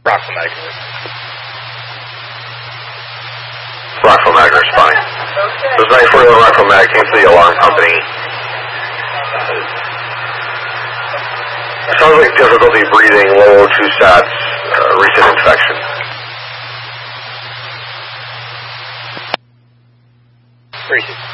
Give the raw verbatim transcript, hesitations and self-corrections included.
Rockville Magner. Rockville Magner responding. This is nine forty-one Rockville Mag, came to the alarm company. Sounds like difficulty breathing, low two sats, uh, recent infection. Recent.